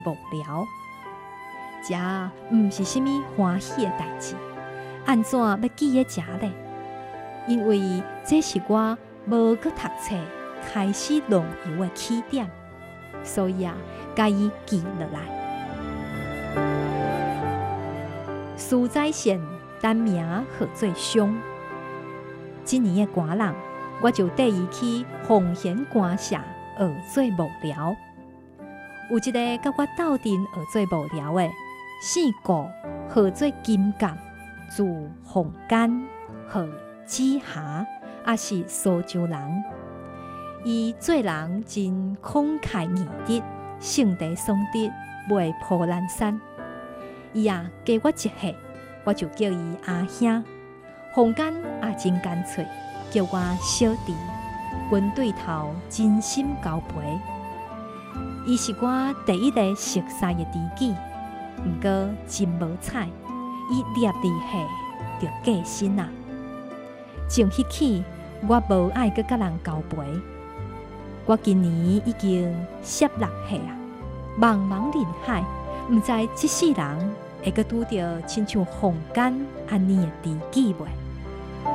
无聊。食毋是什么欢喜的代志，安怎要记得食呢？因为这是我无搁读册开始浪游的起点，所以甲伊记落来。苏在贤单名号做湘，今年的寒人，我就带伊去奉贤官舍学做无聊。有一个甲我斗阵学做无聊的，姓顾，号做金刚，字凤间，号子霞，也是苏州人。伊做人真慷慨义直，性地爽直，袂破烂山。伊加我一岁，我就叫伊阿兄。凤间也真干脆，叫我小弟。阮对头真心交陪。伊是我第一个熟悉的知己，毋过真无彩，伊立志下就过身啊。从迄起，我无爱搁甲人交陪。我今年已经16岁啊，茫茫人海，毋知这世人会搁拄着亲像凤间安尼的知己袂？